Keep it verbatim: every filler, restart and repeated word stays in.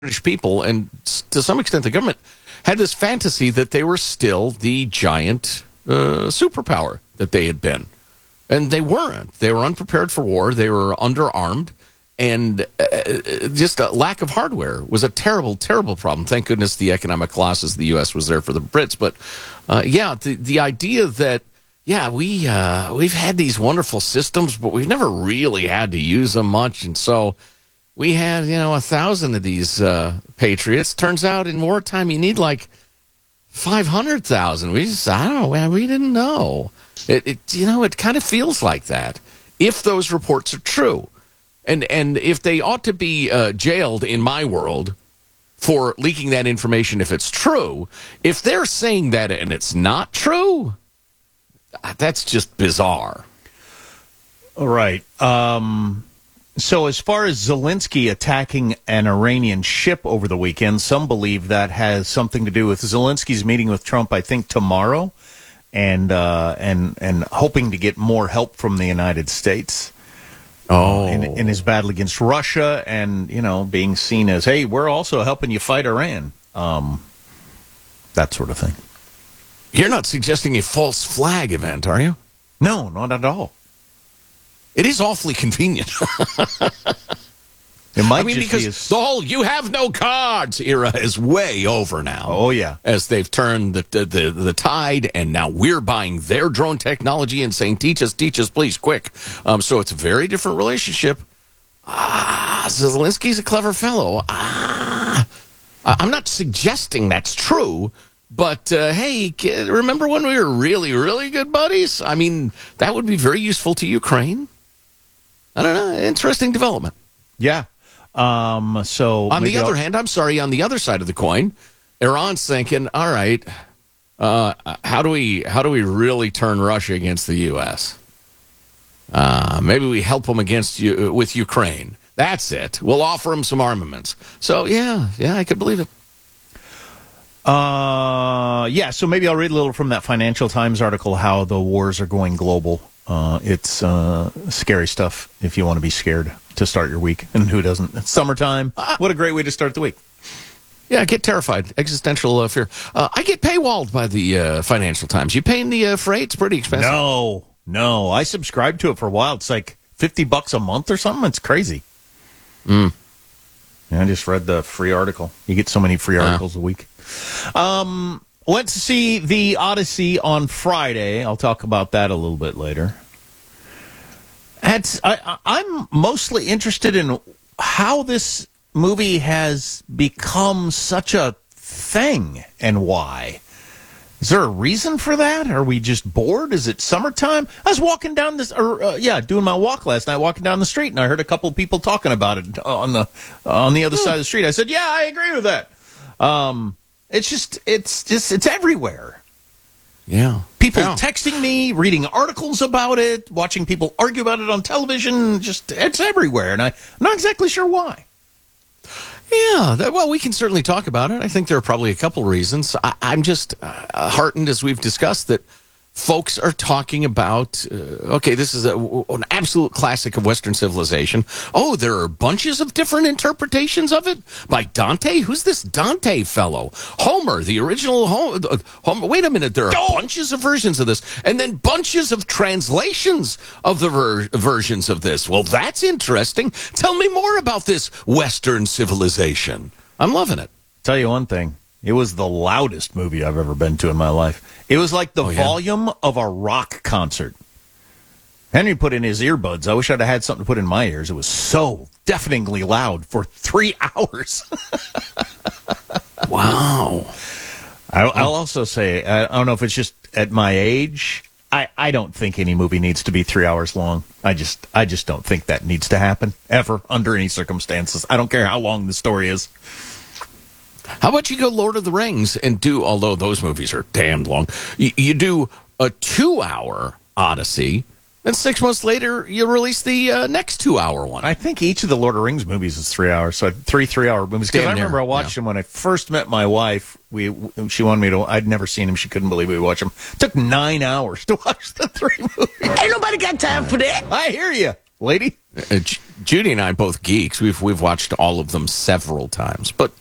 British people, and to some extent the government, had this fantasy that they were still the giant uh, superpower that they had been. And they weren't. They were unprepared for war. They were underarmed. And uh, just a lack of hardware was a terrible, terrible problem. Thank goodness the economic losses of the U S was there for the Brits. But, uh, yeah, the, the idea that, yeah, we, uh, we've had these wonderful systems, but we've never really had to use them much. And so we had, you know, a thousand of these uh, Patriots. Turns out in wartime you need like five hundred thousand. We just, I don't know, we didn't know. It, it, you know, it kind of feels like that, if those reports are true. And and if they ought to be uh, jailed in my world for leaking that information if it's true, if they're saying that and it's not true, that's just bizarre. All right. Um, so as far as Zelensky attacking an Iranian ship over the weekend, some believe that has something to do with Zelensky's meeting with Trump, I think, tomorrow, and uh, and and hoping to get more help from the United States. Oh, in, in his battle against Russia, and, you know, being seen as, hey, we're also helping you fight Iran. Um, that sort of thing. You're not suggesting a false flag event, are you? No, not at all. It is awfully convenient. It might I mean, just because be as... the whole "you have no cards" era is way over now. Oh, yeah. As they've turned the, the, the, the tide, and now we're buying their drone technology and saying, teach us, teach us, please, quick. Um, so it's a very different relationship. Ah, Zelensky's a clever fellow. Ah, I'm not suggesting that's true, but, uh, hey, kid, remember when we were really, really good buddies? I mean, that would be very useful to Ukraine. I don't know. Interesting development. Yeah. Um, so on the other I'll... hand, I'm sorry, on the other side of the coin, Iran's thinking, all right, uh, how do we how do we really turn Russia against the U S? Uh, maybe we help them against you with Ukraine. That's it. We'll offer them some armaments. So yeah, yeah, I could believe it. Uh, yeah. So maybe I'll read a little from that Financial Times article how the wars are going global. Uh, it's uh, scary stuff if you want to be scared to start your week. And who doesn't? It's summertime. What a great way to start the week. Yeah, get terrified. Existential uh, fear. Uh, I get paywalled by the uh, Financial Times. You paying the uh, freight? It's pretty expensive. No, no. I subscribed to it for a while. It's like fifty bucks a month or something. It's crazy. Mm. Yeah, I just read the free article. You get so many free articles wow. a week. Um... Went to see the Odyssey on Friday. I'll talk about that a little bit later. It's, I, I'm mostly interested in how this movie has become such a thing and why. Is there a reason for that? Are we just bored? Is it summertime? I was walking down this, or uh, yeah, doing my walk last night, walking down the street, and I heard a couple of people talking about it on the on the other side of the street. I said, "Yeah, I agree with that." Um, It's just, it's just, it's everywhere. Yeah. People yeah. texting me, reading articles about it, watching people argue about it on television. Just, it's everywhere. And I, I'm not exactly sure why. Yeah. That, well, we can certainly talk about it. I think there are probably a couple reasons. I, I'm just uh, heartened, as we've discussed, that folks are talking about, uh, okay, this is a, an absolute classic of Western civilization. Oh, there are bunches of different interpretations of it by Dante. Who's this Dante fellow? Homer, the original Homer. Homer. Wait a minute, there are oh. bunches of versions of this, and then bunches of translations of the ver- versions of this. Well, that's interesting. Tell me more about this Western civilization. I'm loving it. Tell you one thing. It was the loudest movie I've ever been to in my life. It was like the oh, yeah? volume of a rock concert. Henry put in his earbuds. I wish I'd have had something to put in my ears. It was so deafeningly loud for three hours. Wow. I, I'll also say, I don't know if it's just at my age, I, I don't think any movie needs to be three hours long. I just I just don't think that needs to happen, ever, under any circumstances. I don't care how long the story is. How about you go Lord of the Rings and do, although those movies are damned long, you, you do a two-hour Odyssey, and six months later you release the uh, next two-hour one. I think each of the Lord of the Rings movies is three hours, so three three-hour movies. Because I remember I watched yeah. them when I first met my wife. We She wanted me to, I'd never seen them. She couldn't believe we watched them. It took nine hours to watch the three movies. Ain't nobody got time for that. I hear you, lady. Uh, J- Judy and I both geeks. We've we've watched all of them several times, but